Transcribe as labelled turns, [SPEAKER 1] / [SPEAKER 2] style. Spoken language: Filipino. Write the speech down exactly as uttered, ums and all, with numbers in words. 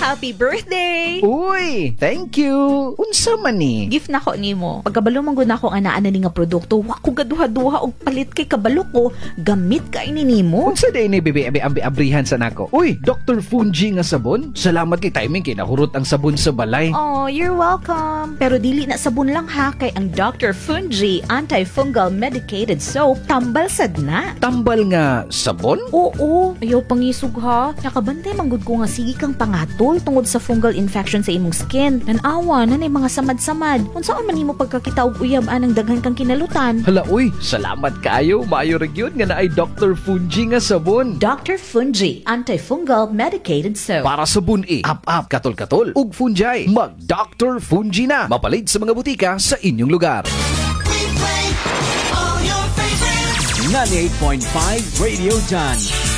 [SPEAKER 1] Happy birthday!
[SPEAKER 2] Uy, thank you. Unsa man ni?
[SPEAKER 1] Gift na ko nimo. Pagkabalo man gud nako nga naa na ni nga produkto, wa ko gaduha-duha og palit kay kabalo ko, gamit kay ni nimo.
[SPEAKER 2] Unsa day ni bebe abi abrihan sa nako? Uy, Doctor Fungi nga sabon. Salamat kay timing kay nahurot ang sabon sa balay.
[SPEAKER 1] Oh, you're welcome. Pero dili na sabon lang ha, kay ang Doctor Fungi Antifungal Medicated Soap tambal sad na.
[SPEAKER 2] Tambal nga sabon?
[SPEAKER 1] Oo, ayaw pangisog ha. Nakabantay manggod ko nga sige kang pangatol tungod sa fungal infection sa imong skin. Nanawa na nay mga samad-samad. Unsaon man nimo pagkakita og uyab anang daghan kang kinalutan?
[SPEAKER 2] Hala uy, salamat kayo. Maayo ra gyud nga naay Doctor Fungi nga sabon.
[SPEAKER 1] Doctor Fungi Antifungal Medicated Soap.
[SPEAKER 2] Para sa bun-i, up-up, katol-katol, ug fungi. Mag Doctor Fungi na. Mapalit sa mga butika sa inyong lugar.
[SPEAKER 3] ninety-eight point five Radio Done.